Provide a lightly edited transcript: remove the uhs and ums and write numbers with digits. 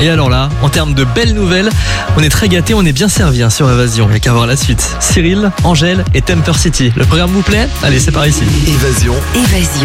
Et alors là, en termes de belles nouvelles, on est très gâtés, on est bien servi sur Évasion. Il n'y a qu'à voir la suite. Cyril, Angèle et Temper City. Le programme vous plaît ? Allez, c'est par ici. Évasion.